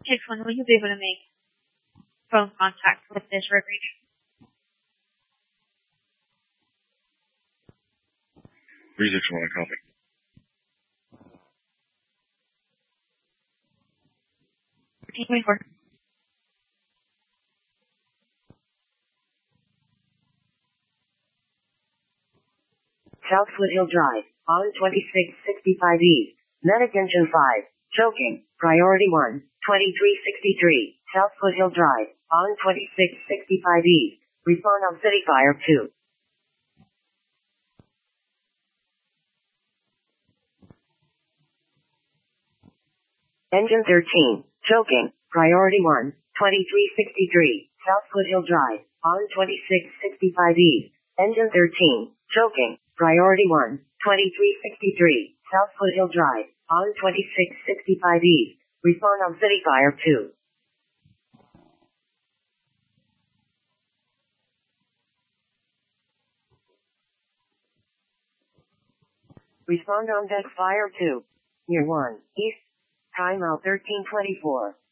When will you be able to make phone contact with this road region? Research want to copy. Wait. South Foothill Drive, on 2665 East, Medic Engine 5, choking, priority 1, 2363, South Foothill Drive, on 2665 East, respond on City Fire 2. Engine 13, choking, priority 1, 2363, South Foothill Drive, on 2665 East, engine 13, choking, priority 1, 2363, South Foothill Drive, on 2665 East, respond on City Fire 2. Respond on Deck Fire 2, near 1, East, timeout 1324.